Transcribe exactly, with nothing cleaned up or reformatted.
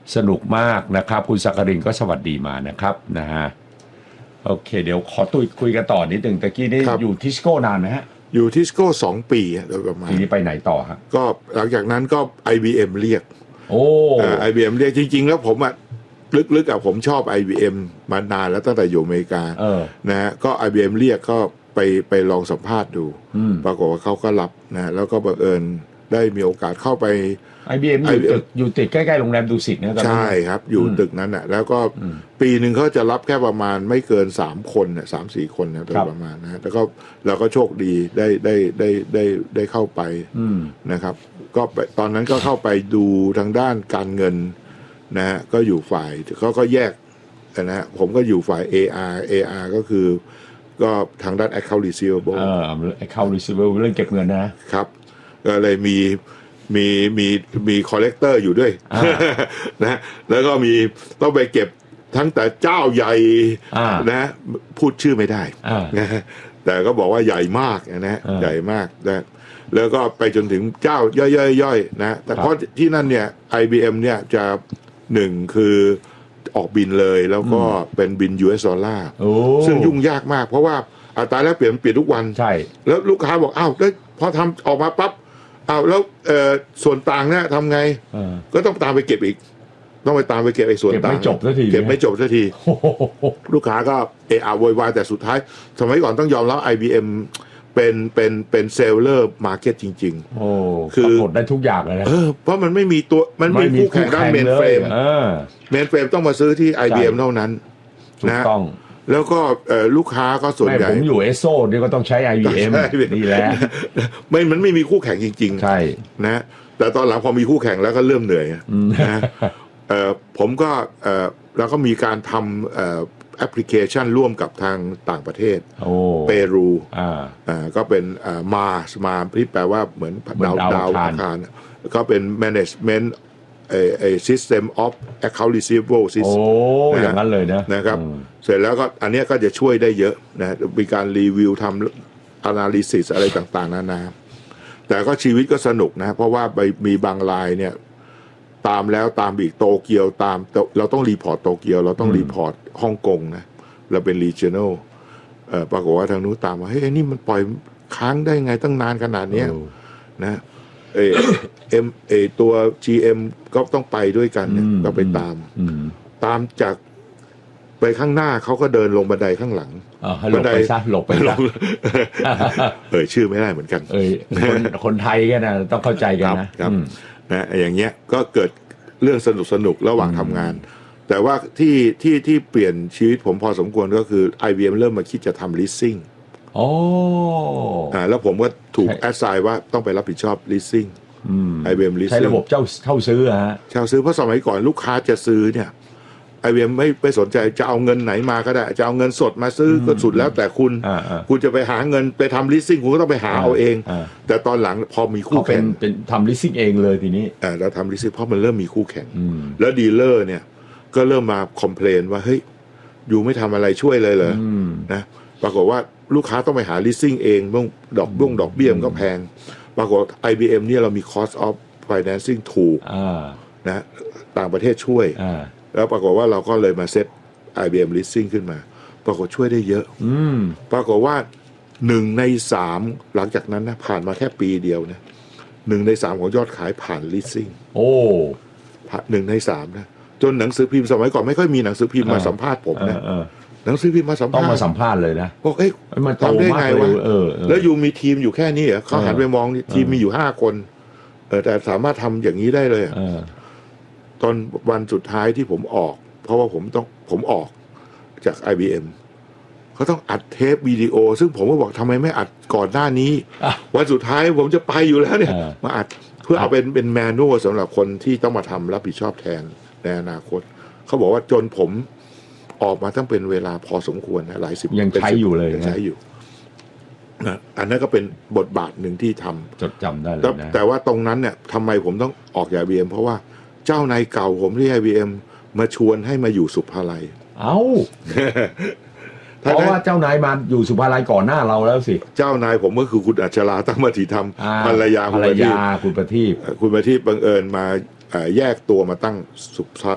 สนุกมากนะครับคุณสักกรินก็สวัสดีมานะครับนะฮะโอเคเดี๋ยวขอตุยคุยกันต่อนิดหนึ่งตะกี้นี่อยู่ทิสโก้นานไหมฮะอยู่ทิสโก้สองปีโดยประมาณทีนี้ไปไหนต่อฮะก็หลังจากนั้นก็ ไอ บี เอ็ม เรียกโอ้ไอบีเอ็มเรียกจริงๆแล้วผมอ่ะลึกๆอ่ะผมชอบ ไอ บี เอ็ม มานานแล้วตั้งแต่อยู่อเมริกานะฮะก็ ไอ บี เอ็ม เรียกก็ไปไปลองสัมภาษณ์ดูปรากฏว่าเขาก็รับนะแล้วก็บังเอิญได้มีโอกาสเข้าไปไอ บี เอ็ม อยู่ตึกอยู่ติดใกล้ๆโรงแรมดุสิตนะใช่ครับอยู่ตึกนั้นอ่ะแล้วก็ปีหนึ่งเขาจะรับแค่ประมาณไม่เกินสามคนเนี่ยสามสี่คนนะโดยประมาณนะแล้วก็เราก็โชคดีได้ได้ได้ได้ได้เข้าไปนะครับก็ตอนนั้นก็เข้าไปดูทางด้านการเงินนะฮะก็อยู่ฝ่ายเขาก็แยกนะฮะผมก็อยู่ฝ่าย เอ อาร์ เอ อาร์ ก็คือก็ทางด้าน account receivable เออ account receivable เรื่องเก็บเงินนะครับก็เลยมีมีมีมีคอลเลกเตอร์อยู่ด้วยนะแล้วก็มีต้องไปเก็บทั้งแต่เจ้าใหญ่นะพูดชื่อไม่ได้นะแต่ก็บอกว่าใหญ่มากนะใหญ่มากนะแล้วก็ไปจนถึงเจ้าย่อยๆนะแต่เพราะที่นั่นเนี่ย ไอ บี เอ็ม เนี่ยจะหนึ่งคือออกบินเลยแล้วก็เป็นบิน ยู เอส ดอลลาร์ซึ่งยุ่งยากมากเพราะว่าอัตราแลกเปลี่ยนเปลี่ยนทุกวันใช่แล้วลูกค้าบอกอ้าวแล้วพอทำออกมาปั๊บอ้าวแล้วเอ่อส่วนต่างเนี่ยทำไงก็ต้องตามไปเก็บอีกต้องไปตามไปเก็บไอ้ส่วนต่างเก็บไม่จบสักทีเก็บไม่จบสักทีลูกค้าก็เอะอะโวยวายแต่สุดท้ายสมัยก่อนต้องยอมรับ ไอ บี เอ็ม เป็นเป็นเป็นเซลเลอร์มาร์เก็ตจริงๆโอ้คือหมดได้ทุกอย่างเลยนะเออเพราะมันไม่มีตัวมันมีคู่แข่งด้านเมนเฟรมเมนเฟรมต้องมาซื้อที่ ไอ บี เอ็ม เท่านั้นนะต้องแล้วก็ลูกค้าก็ส่วนใหญ่ผมอยู่เอสโซนี่ก็ต้องใช้ ไอ บี เอ็ม นี่แหละไม่มันไม่มีคู่แข่งจริงๆใช่นะแต่ตอนหลังพอมีคู่แข่งแล้วก็เริ่มเหนื่อยนะเอ่อผมก็เอ่อแล้วก็มีการทำเอ่อแอปพลิเคชันร่วมกับทางต่างประเทศเปรูอ่าอ่าก็เป็นอ่ามามาที่แปลว่าเหมือนดาวดาวอาคารก็เป็น management ไอ้ไอ้ system of account receivable system โอ้อย่างนั้นเลยนะนะครับเสร็จแล้วก็อันนี้ก็จะช่วยได้เยอะนะมีการรีวิวทำ analysis อะไรต่างๆนานาแต่ก็ชีวิตก็สนุกนะเพราะว่าไปมีบางรายเนี่ยตามแล้วตามอีกโตเกียวตามเราต้องรีพอร์ตโตเกียวเราต้องรีพอร์ตฮ่องกงนะเราเป็น regional เอ่อปรากฏว่าทางนู้นตามว่าเฮ้ยนี่มันปล่อยค้างได้ไงตั้งนานขนาดนี้นะเอเอ็มเอตัว จี เอ็ม ก็ต้องไปด้วยกันเนี่ยก็ไปตามตามจากไปข้างหน้าเขาก็เดินลงบันไดข้างหลังบันไดซะหลบไปซะเอ่ยชื่อไม่ได้เหมือนกันเอ้ยคนคนไทยกันนะต้องเข้าใจกันนะครับนะอย่างเงี้ยก็เกิดเรื่องสนุกสนุกระหว่างทำงานแต่ว่าที่ที่ที่เปลี่ยนชีวิตผมพอสมควรก็คือ ไอ บี เอ็ม เริ่มมาคิดจะทำ leasing โอ้อ่าแล้วผมก็ถูกแอสไซน์ว่าต้องไปรับผิดชอบ leasing ไอ บี เอ็ม leasing ใช้ระบบเจ้าเช่าซื้อฮะเช่าซื้อเพราะสมัยก่อนลูกค้าจะซื้อเนี่ย ไอ บี เอ็ม ไม่ไม่สนใจจะเอาเงินไหนมาก็ได้จะเอาเงินสดมาซื้อก็สุดแล้วแต่คุณคุณจะไปหาเงินไปทำ leasing คุณก็ต้องไปหาเอาเองแต่ตอนหลังพอมีคู่แข่งเป็นทำ leasing เองเลยทีนี้อ่าเราทำ leasing เพราะมันเริ่มมีคู่แข่งแล้วดีลเลอร์เนี่ยก็เริ่มมาคอมเพลนว่าเฮ้ยอยู่ไม่ทำอะไรช่วยเลยเหรอนะปรากฏว่าลูกค้าต้องไปหา leasing เองบ้องดอกบ้งดอกเบี้ยก็แพงปรากฏ ไอ บี เอ็ม เนี่ยเรามี cost of financing ถูกนะต่างประเทศช่วยแล้วปรากฏว่าเราก็เลยมาเซ็ต ไอ บี เอ็ม leasing ขึ้นมาปรากฏช่วยได้เยอะปรากฏว่าหนึ่งในสามหลังจากนั้นนะผ่านมาแค่ปีเดียวนะหนึ่งในสามของยอดขายผ่าน leasing โอ้หนึ่งในสามนะจนหนังสือพิมพ์สมัยก่อนไม่ค่อยมีหนังสือพิมพ์มาสัมภาษณ์ผมนะหนังสือพิมพ์มาสัมภาษณ์ต้องมาสัมภาษณ์เลยนะบอกเอ้ยทำได้ไงวะแล้วอยู่มีทีมอยู่แค่นี้เหรอเขาหันไปมองทีมมีอยู่ห้าคนเออแต่สามารถทำอย่างนี้ได้เลยตอนวันสุดท้ายที่ผมออกเพราะว่าผมต้องผมออกจาก ไอ บี เอ็ม เขาต้องอัดเทปวิดีโอซึ่งผมก็บอกทำไมไม่อัดก่อนหน้านี้วันสุดท้ายผมจะไปอยู่แล้วเนี่ยมาอัดเพื่อเอาเป็นเป็นแมนนวลสำหรับคนที่ต้องมาทำรับผิดชอบแทนในอนาคตเขาบอกว่าจนผมออกมาตั้งเป็นเวลาพอสมควรนะหลายสิบยังใช้อยู่เลยยังใช้อยู่นะอันนั้นก็เป็นบทบาทหนึ่งที่ทำจดจำได้เลยนะแต่ว่าตรงนั้นเนี่ยทำไมผมต้องออกจาก ไอ บี เอ็ม เพราะว่าเจ้านายเก่าผมที่ ไอ บี เอ็ม มาชวนให้มาอยู่สุภาลัยเอ้าเพราะว่าเจ้านายมาอยู่สุภาลัยก่อนหน้าเราแล้วสิเจ้านายผมก็คือคุณอัชราตั้งมติธรรมภรรยาภรรยาคุณประทีปคุณประทีปบังเอิญมาแยกตัวมาตั้ง